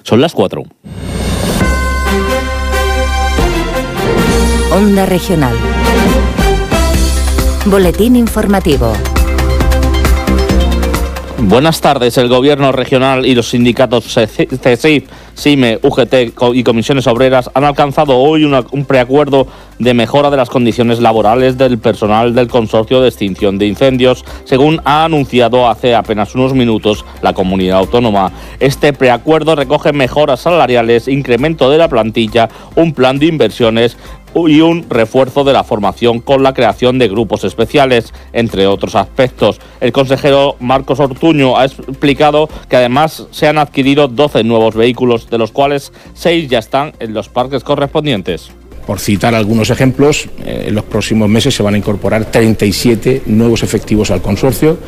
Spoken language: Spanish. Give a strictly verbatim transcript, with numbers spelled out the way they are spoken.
Son las cuatro. Onda Regional. Boletín informativo. Buenas tardes. El Gobierno regional y los sindicatos CESIF, SIME, U G T y Comisiones Obreras han alcanzado hoy una, un preacuerdo de mejora de las condiciones laborales del personal del Consorcio de Extinción de Incendios, según ha anunciado hace apenas unos minutos la comunidad autónoma. Este preacuerdo recoge mejoras salariales, incremento de la plantilla, un plan de inversiones y un refuerzo de la formación con la creación de grupos especiales, entre otros aspectos. El consejero Marcos Ortuño ha explicado que además se han adquirido doce nuevos vehículos, de los cuales seis ya están en los parques correspondientes. Por citar algunos ejemplos, eh, en los próximos meses se van a incorporar treinta y siete nuevos efectivos al consorcio.